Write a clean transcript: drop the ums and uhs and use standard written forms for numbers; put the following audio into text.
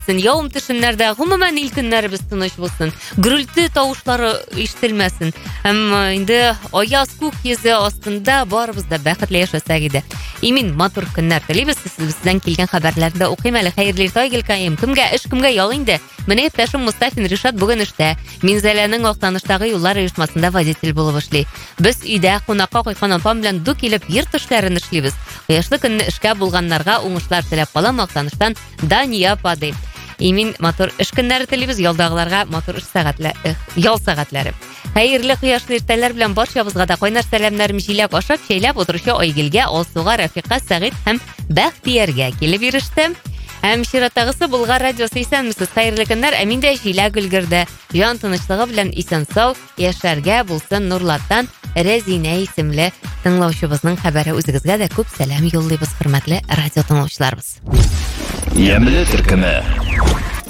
үтсен, явым-төшемнәрдә гомумән ил көннәребез тыныч булсын, гөрелтү тавышлары ишетелмәсен. Һәм инде аяз күк йөзе астында барыбыз да бәхетле яшәсәк иде. Имин матур көннәр телибез. Сездән килгән хәбәрләрдә укыйм әле. Хәерле иртә, Гөлкаем. Кемгә эш, кемгә ял инде? Менә иптәшем Мустафин Ришат бүген эштә. Минзәләнең Актаныштагы юллар оешмасында водитель булып эшли. Без өйдә кунакка кайткан апам белән ду килеп йорт эшләрен эшлибез. Кояшлы көнне эшкә булганнарга уңышлар теләп калам Актаныштан Дания апады. Имин матур эш көннәре телибез, ялдагыларга матур эш сәгатьләре, ял сәгатьләре. Хәерле кояшлы иртәләр белән барчабызга да кайнар сәламнарым җиләк ашап, чәйләп утыручы Айгилгә, Алсуга, Рафиқа, Сәгыйд һәм Бәхтияргә килеп ирештем. Һәм чираттагысы Болгар радиосы исәнмесез? Хәерле көннәр, ә миндә җиләк өлгерде. Җан тынычлыгы белән исән-сау яшәргә булсын Нурлаттан Рәзинә исемле тыңлаучыбызның хәбәре. Үзегезгә дә күп сәлам юллыйбыз, хөрмәтле радио тыңлаучыларыбыз. Ямлы төркеме.